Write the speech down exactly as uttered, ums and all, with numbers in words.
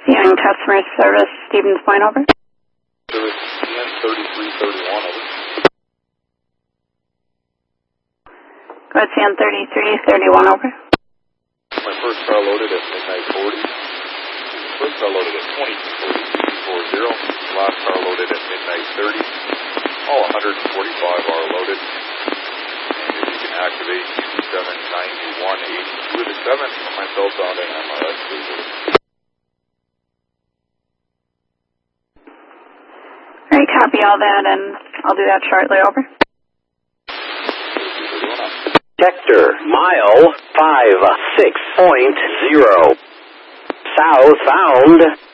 Young customer service, Stevens Point, over. Service C N thirty-three thirty-one, over. Go ahead, C N thirty-three thirty-one, over. My first car loaded at midnight forty. First car loaded at twenty-two forty. Last car loaded at midnight thirty. All one hundred forty-five are loaded. And if you can activate seven ninety-one eighty-two to seven from my southbound and M R S, please. Alright, copy all that, and I'll do that shortly, over. Sector, mile five six point zero. Southbound.